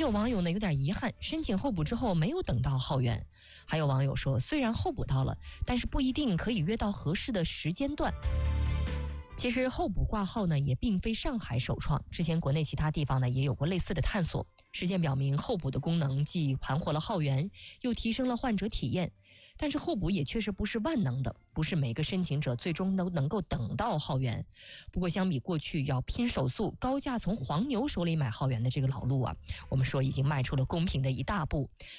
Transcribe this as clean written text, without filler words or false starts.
有网友呢有点遗憾，申请候补之后没有等到号源。还有网友说，虽然候补到了，但是不一定可以约到合适的时间段。其实候补挂号呢也并非上海首创，之前国内其他地方呢也有过类似的探索。实践表明，候补的功能既盘活了号源，又提升了患者体验。但是候补也确实不是万能的，不是每个申请者最终都能够等到号源。不过相比过去要拼手速、高价从黄牛手里买号源的这个老路啊，我们说已经迈出了公平的一大步。